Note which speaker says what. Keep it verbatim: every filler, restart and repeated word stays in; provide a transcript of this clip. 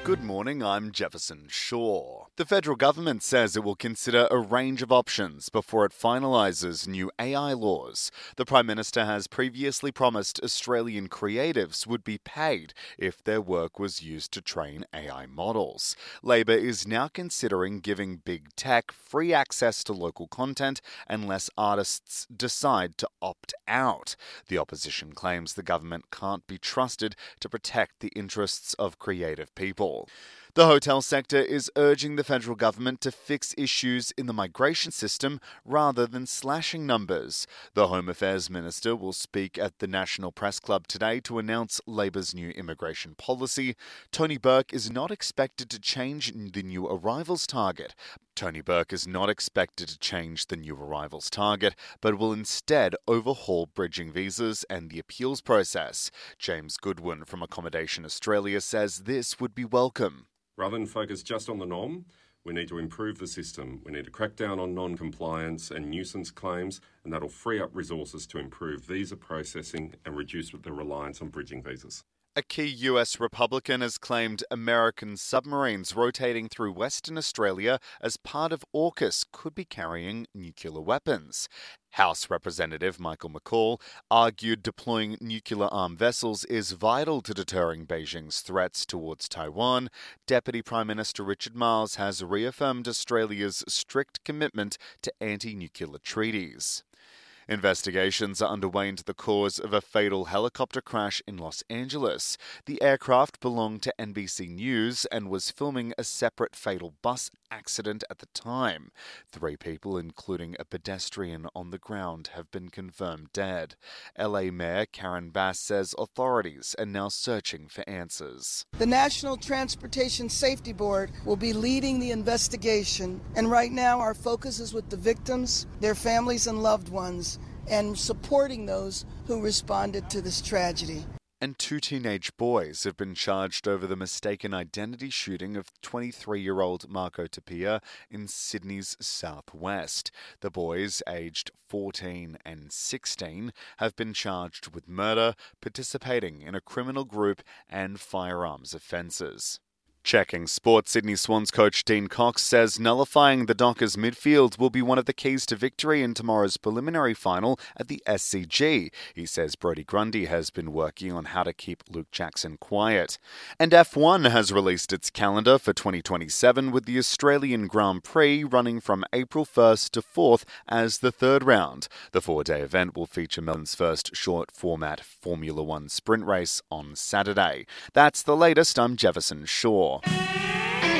Speaker 1: Good morning, I'm Jefferson Shaw. The federal government says it will consider a range of options before it finalises new A I laws. The Prime Minister has previously promised Australian creatives would be paid if their work was used to train A I models. Labor is now considering giving big tech free access to local content unless artists decide to opt out. The opposition claims the government can't be trusted to protect the interests of creative people. The hotel sector is urging the federal government to fix issues in the migration system rather than slashing numbers. The Home Affairs Minister will speak at the National Press Club today to announce Labor's new immigration policy. Tony Burke is not expected to change the new arrivals target. Tony Burke is not expected to change the new arrivals target, but will instead overhaul bridging visas and the appeals process. James Goodwin from Accommodation Australia says this would be welcome.
Speaker 2: Rather than focus just on the norm, we need to improve the system. We need to crack down on non-compliance and nuisance claims, and that'll free up resources to improve visa processing and reduce the reliance on bridging visas.
Speaker 1: A key U S Republican has claimed American submarines rotating through Western Australia as part of AUKUS could be carrying nuclear weapons. House Representative Michael McCall argued deploying nuclear-armed vessels is vital to deterring Beijing's threats towards Taiwan. Deputy Prime Minister Richard Marles has reaffirmed Australia's strict commitment to anti-nuclear treaties. Investigations are underway into the cause of a fatal helicopter crash in Los Angeles. The aircraft belonged to N B C News and was filming a separate fatal bus accident at the time. Three people, including a pedestrian on the ground, have been confirmed dead. L A Mayor Karen Bass says authorities are now searching for answers.
Speaker 3: The National Transportation Safety Board will be leading the investigation, and right now our focus is with the victims, their families and loved ones, and supporting those who responded to this tragedy.
Speaker 1: And two teenage boys have been charged over the mistaken identity shooting of twenty-three-year-old Marco Tapia in Sydney's southwest. The boys, aged fourteen and sixteen, have been charged with murder, participating in a criminal group, and firearms offences. Checking sport, Sydney Swans coach Dean Cox says nullifying the Dockers midfield will be one of the keys to victory in tomorrow's preliminary final at the S C G. He says Brodie Grundy has been working on how to keep Luke Jackson quiet. And F one has released its calendar for twenty twenty-seven, with the Australian Grand Prix running from April first to fourth as the third round. The four-day event will feature Melbourne's first short-format Formula One sprint race on Saturday. That's the latest. I'm Jefferson Shaw.